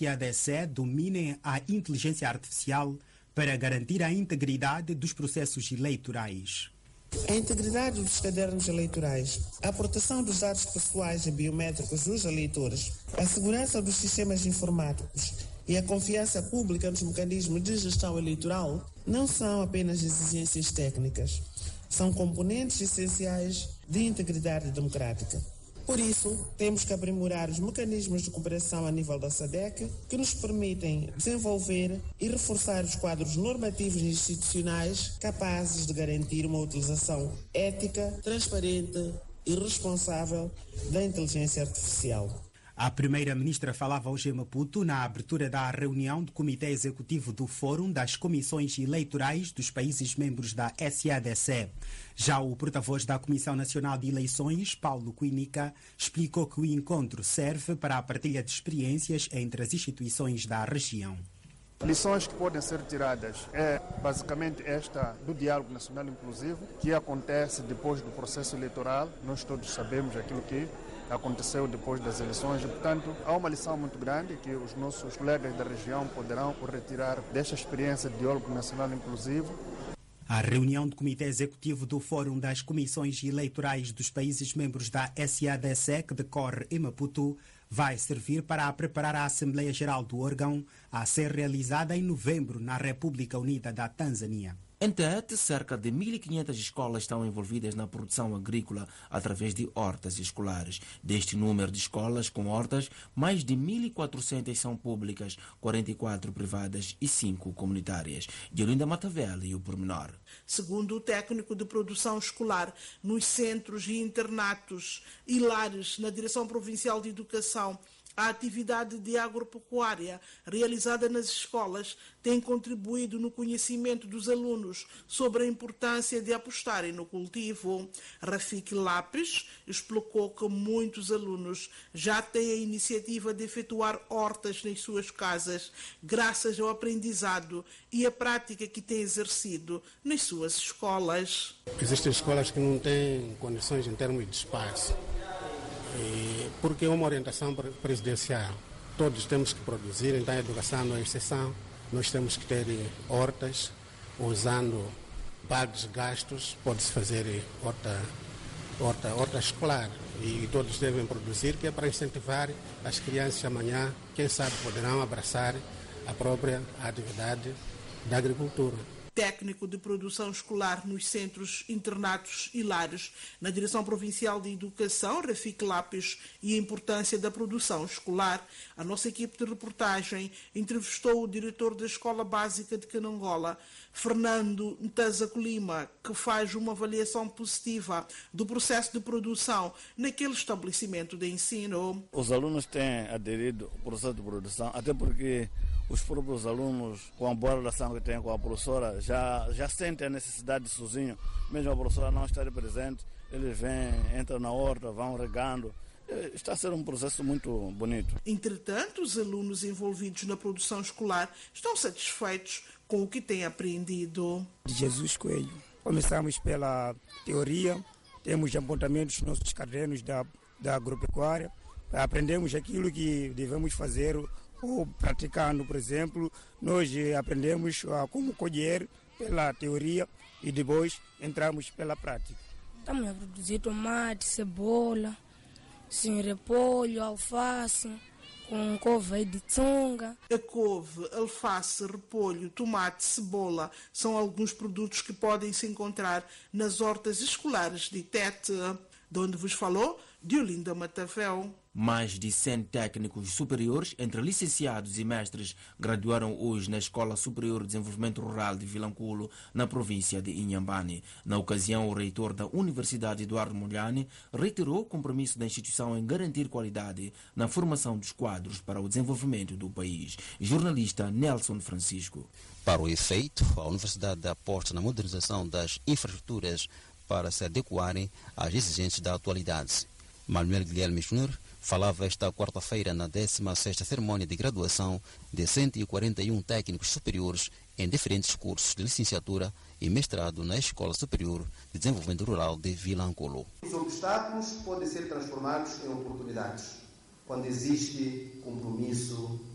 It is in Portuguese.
SADC dominem a inteligência artificial para garantir a integridade dos processos eleitorais. A integridade dos cadernos eleitorais, a proteção dos dados pessoais e biométricos dos eleitores, a segurança dos sistemas informáticos e a confiança pública nos mecanismos de gestão eleitoral não são apenas exigências técnicas, são componentes essenciais de integridade democrática. Por isso, temos que aprimorar os mecanismos de cooperação a nível da SADC que nos permitem desenvolver e reforçar os quadros normativos e institucionais capazes de garantir uma utilização ética, transparente e responsável da inteligência artificial. A primeira-ministra falava hoje em Maputo na abertura da reunião do Comitê Executivo do Fórum das Comissões Eleitorais dos países membros da SADC. Já o porta-voz da Comissão Nacional de Eleições, Paulo Quínica, explicou que o encontro serve para a partilha de experiências entre as instituições da região. Lições que podem ser tiradas é basicamente esta do diálogo nacional inclusivo, que acontece depois do processo eleitoral. Nós todos sabemos aquilo que aconteceu depois das eleições e, portanto, há uma lição muito grande que os nossos colegas da região poderão retirar desta experiência de diálogo nacional inclusivo. A reunião do Comitê Executivo do Fórum das Comissões Eleitorais dos países membros da SADC, que decorre em Maputo, vai servir para preparar a Assembleia Geral do órgão a ser realizada em novembro na República Unida da Tanzânia. Em Tete, cerca de 1.500 escolas estão envolvidas na produção agrícola através de hortas escolares. Deste número de escolas com hortas, mais de 1.400 são públicas, 44 privadas e 5 comunitárias. Yolinda Matavel e o pormenor. Segundo o técnico de produção escolar nos centros e internatos e lares na Direção Provincial de Educação, a atividade de agropecuária realizada nas escolas tem contribuído no conhecimento dos alunos sobre a importância de apostarem no cultivo. Rafik Lapis explicou que muitos alunos já têm a iniciativa de efetuar hortas nas suas casas, graças ao aprendizado e a prática que têm exercido nas suas escolas. Existem escolas que não têm condições em termos de espaço. Porque é uma orientação presidencial. Todos temos que produzir, então a educação não é exceção. Nós temos que ter hortas, usando baixos gastos, pode-se fazer horta escolar. E todos devem produzir, que é para incentivar as crianças amanhã, quem sabe poderão abraçar a própria atividade da agricultura. Técnico de produção escolar nos centros, internatos e lares, na Direção Provincial de Educação, Rafik Lapis, e a importância da produção escolar. A nossa equipe de reportagem entrevistou o diretor da Escola Básica de Canangola, Fernando Ntazaco Lima, que faz uma avaliação positiva do processo de produção naquele estabelecimento de ensino. Os alunos têm aderido ao processo de produção, até porque os próprios alunos, com a boa relação que têm com a professora, já sentem a necessidade de sozinho, mesmo a professora não estar presente, eles vêm, entram na horta, vão regando. Está a ser um processo muito bonito. Entretanto, os alunos envolvidos na produção escolar estão satisfeitos com o que têm aprendido. Jesus Coelho. Começamos pela teoria, temos apontamentos nos nossos cadernos da agropecuária, aprendemos aquilo que devemos fazer ou praticando, por exemplo, nós aprendemos como colher pela teoria e depois entramos pela prática. Estamos a produzir tomate, cebola, repolho, alface, com couve de tsunga. A couve, alface, repolho, tomate, cebola são alguns produtos que podem se encontrar nas hortas escolares de Tete. De onde vos falou, Yolinda Matavel. Mais de 100 técnicos superiores, entre licenciados e mestres, graduaram hoje na Escola Superior de Desenvolvimento Rural de Vilanculo, na província de Inhambane. Na ocasião, o reitor da Universidade, Eduardo Mondlane, reiterou o compromisso da instituição em garantir qualidade na formação dos quadros para o desenvolvimento do país. Jornalista Nelson Francisco. Para o efeito, a Universidade aposta na modernização das infraestruturas para se adequarem às exigências da atualidade. Manuel Guilherme Júnior falava esta quarta-feira na 16ª cerimônia de graduação de 141 técnicos superiores em diferentes cursos de licenciatura e mestrado na Escola Superior de Desenvolvimento Rural de Vilanculo. Os obstáculos podem ser transformados em oportunidades quando existe compromisso